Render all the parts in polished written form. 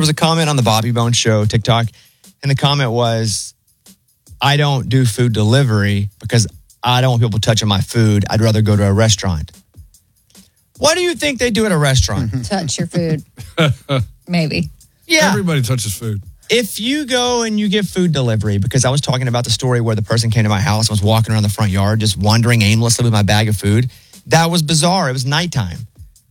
was a comment on the Bobby Bones Show TikTok, and the comment was, I don't do food delivery because I don't want people touching my food. I'd rather go to a restaurant. What do you think they do at a restaurant? Touch your food. Maybe. Yeah. Everybody touches food. If you go and you give food delivery, because I was talking about the story where the person came to my house and was walking around the front yard, just wandering aimlessly with my bag of food, that was bizarre. It was nighttime.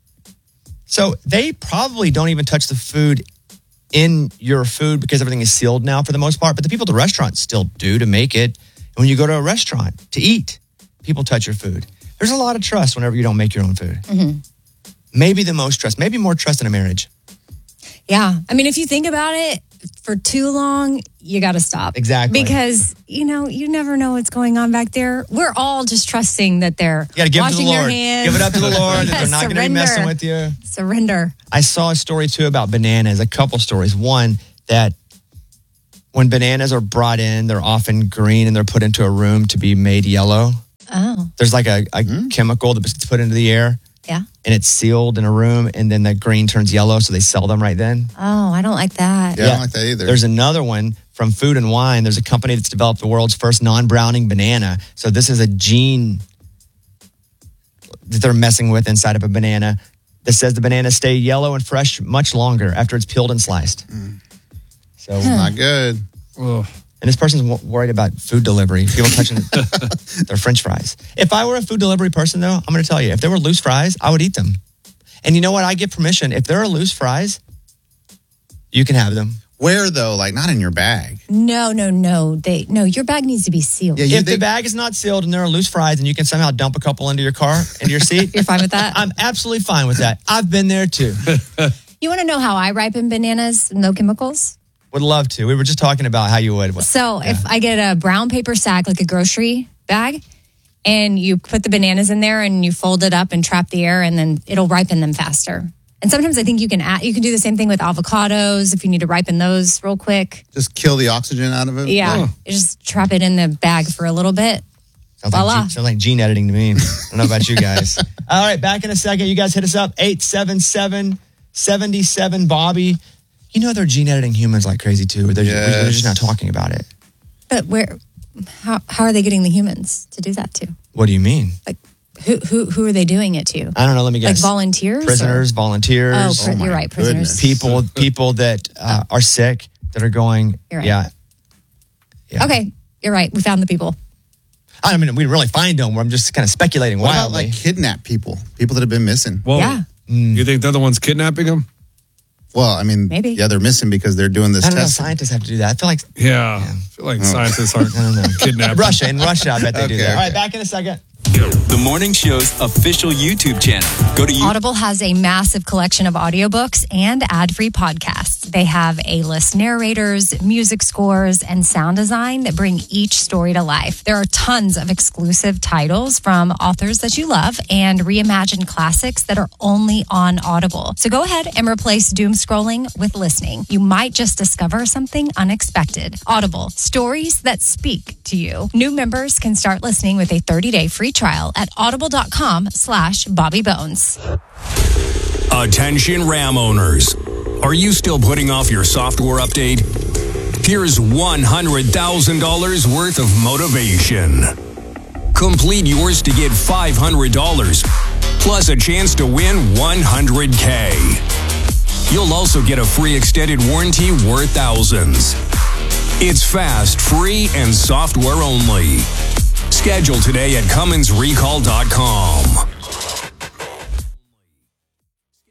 So they probably don't even touch the food in your food because everything is sealed now for the most part. But the people at the restaurant still do to make it. And when you go to a restaurant to eat, people touch your food. There's a lot of trust whenever you don't make your own food. Mm-hmm. Maybe the most trust, maybe more trust in a marriage. Yeah. I mean, if you think about it, for too long, you got to stop. Exactly. Because, you never know what's going on back there. We're all just trusting that they're You got to give it to the washing their Lord. hands. Give it up to the Lord. That they're not going to be Surrender. messing with you. Surrender. I saw a story too about bananas, a couple stories. One, that when bananas are brought in, they're often green and they're put into a room to be made yellow. Oh. There's like a chemical that's put into the air. Yeah. And it's sealed in a room, and then the green turns yellow, so they sell them right then. Oh, I don't like that. Yeah, I don't like that either. There's another one from Food and Wine. There's a company that's developed the world's first non-browning banana. So this is a gene that they're messing with inside of a banana that says the bananas stay yellow and fresh much longer after it's peeled and sliced. So Not good. Ugh. And this person's worried about food delivery, people touching their French fries. If I were a food delivery person, though, I'm going to tell you, if there were loose fries, I would eat them. And you know what? I get permission. If there are loose fries, you can have them. Where, though? Like, not in your bag. No. Your bag needs to be sealed. Yeah, If the bag is not sealed and there are loose fries and you can somehow dump a couple into your car, into your seat, You're fine with that? I'm absolutely fine with that. I've been there, too. You want to know how I ripen bananas? No chemicals? Would love to. We were just talking about how you would. So if I get a brown paper sack, like a grocery bag, and you put the bananas in there and you fold it up and trap the air, and then it'll ripen them faster. And sometimes I think you can do the same thing with avocados if you need to ripen those real quick. Just kill the oxygen out of it? Yeah. You just trap it in the bag for a little bit. Voila. Sounds like gene editing to me. I don't know about you guys. All right, back in a second. You guys hit us up, 877-77-Bobby. You know they're gene editing humans like crazy, too. They're just not talking about it. But how are they getting the humans to do that to? What do you mean? Like, who are they doing it to? I don't know. Let me guess. Like volunteers? Prisoners, volunteers. You're right, prisoners. People that are sick that are going, You're right. yeah. Okay, you're right. We found the people. I mean, we didn't really find them. I'm just kind of speculating What about, wildly. like, kidnap people? People that have been missing? Well, Yeah. You think they're the ones kidnapping them? Well, I mean, Maybe. yeah, they're missing because they're doing this I don't know. testing. Scientists have to do that. I feel like Yeah. I feel like scientists aren't I don't know. kidnapping. In Russia, I bet they do Okay, that. All right, okay. back in a second. The morning show's official YouTube channel. Go to YouTube. Audible has a massive collection of audiobooks and ad-free podcasts. They have A-list narrators, music scores, and sound design that bring each story to life. There are tons of exclusive titles from authors that you love and reimagined classics that are only on Audible. So go ahead and replace doom scrolling with listening. You might just discover something unexpected. Audible, stories that speak to you. New members can start listening with a 30-day free trial at audible.com/BobbyBones. Attention RAM owners. Are you still putting off your software update? Here's $100,000 worth of motivation. Complete yours to get $500, plus a chance to win $100K. You'll also get a free extended warranty worth thousands. It's fast, free, and software only. Schedule today at CumminsRecall.com.